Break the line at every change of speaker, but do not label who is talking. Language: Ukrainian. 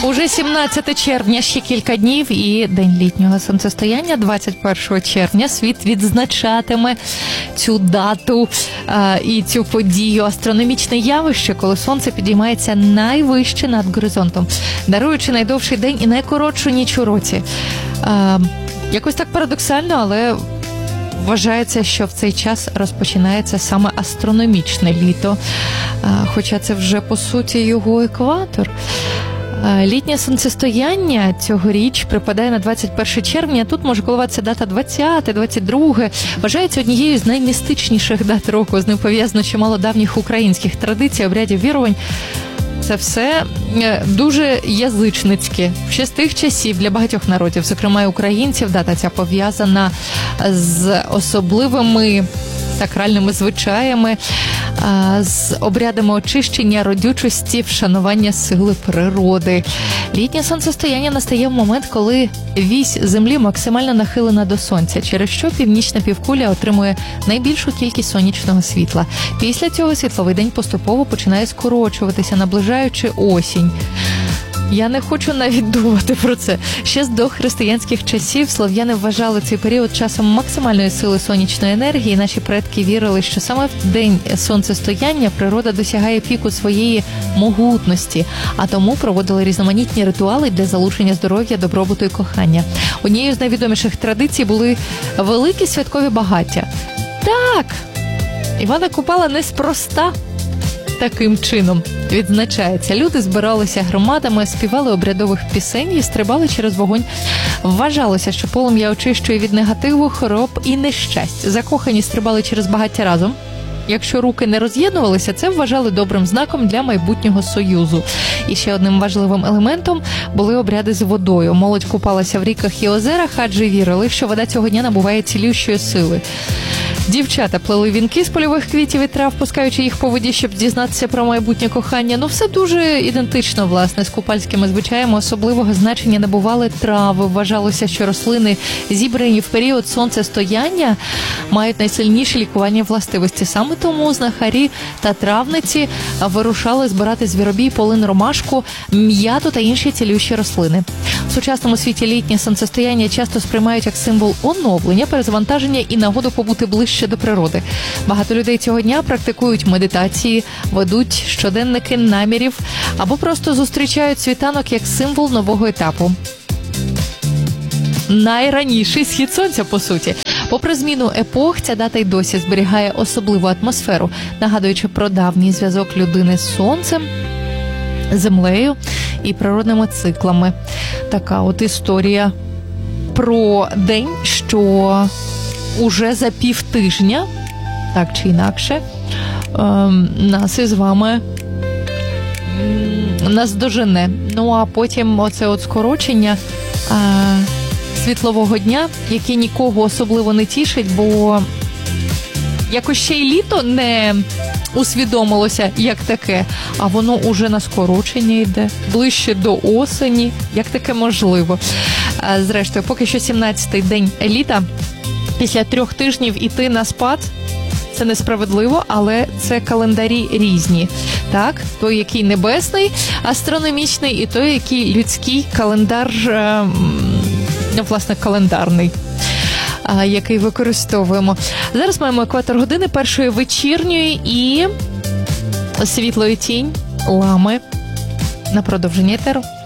Уже 17 червня, ще кілька днів і День літнього сонцестояння. 21 червня світ відзначатиме цю дату і цю подію. Астрономічне явище, коли сонце підіймається найвище над горизонтом, даруючи найдовший день і найкоротшу ніч у році. Якось так парадоксально, але вважається, що в цей час розпочинається саме астрономічне літо, хоча це вже, по суті, його екватор. Літнє сонцестояння цьогоріч припадає на 21 червня. Тут може коливатися дата 20, 22. Вважається однією з наймістичніших дат року. З ним пов'язано чимало давніх українських традицій, обрядів, вірувань. Це все дуже язичницьке. Ще з тих часів для багатьох народів, зокрема і українців, дата ця пов'язана з особливими сакральними звичаями, з обрядами очищення, родючості, вшанування сили природи. Літнє сонцестояння настає в момент, коли вісь Землі максимально нахилена до Сонця, через що північна півкуля отримує найбільшу кількість сонячного світла. Після цього світловий день поступово починає скорочуватися, наближаючи осінь. Я не хочу навіть думати про це. Ще з дохристиянських часів слов'яни вважали цей період часом максимальної сили сонячної енергії. Наші предки вірили, що саме в день сонцестояння природа досягає піку своєї могутності, а тому проводили різноманітні ритуали для залучення здоров'я, добробуту і кохання. Однією з найвідоміших традицій були великі святкові багаття. Так, Івана Купала неспроста таким чином відзначається. Люди збиралися громадами, співали обрядових пісень і стрибали через вогонь. Вважалося, що полум'я очищує від негативу, хвороб і нещасть. Закохані стрибали через багаття разом. Якщо руки не роз'єднувалися, це вважали добрим знаком для майбутнього союзу. І ще одним важливим елементом були обряди з водою. Молодь купалася в ріках і озерах, адже вірили, що вода цього дня набуває цілющої сили. Дівчата плели вінки з польових квітів і трав, пускаючи їх по воді, щоб дізнатися про майбутнє кохання. Ну, все дуже ідентично, власне, з купальськими звичаями. Особливого значення набували трави. Вважалося, що рослини, зібрані в період сонцестояння, мають найсильніші лікувальні властивості. Саме тому знахарі та травниці вирушали збирати звіробій, полин, ромашку, м'яту та інші цілющі рослини. В сучасному світі літнє сонцестояння часто сприймають як символ оновлення, перезавантаження і нагоду побути ближче до природи. Багато людей цього дня практикують медитації, ведуть щоденники намірів або просто зустрічають світанок як символ нового етапу. Найраніший схід сонця, по суті. Попри зміну епох, ця дата й досі зберігає особливу атмосферу, нагадуючи про давній зв'язок людини з сонцем, землею і природними циклами. Така от історія про день, що уже за півтижня, так чи інакше, нас із вами наздожене. Ну, а потім оце от скорочення світлового дня, яке нікого особливо не тішить, бо якось ще й літо не усвідомилося як таке, а воно уже на скорочення йде, ближче до осені, як таке можливо. Зрештою, поки що 17-й день літа, після 3 тижнів іти на спад – це несправедливо, але це календарі різні. Так, той, який небесний, астрономічний, і той, який людський календар, власне, календарний, який використовуємо. Зараз маємо екватор години, першої вечірньої і світлої тінь лами на продовження етеру.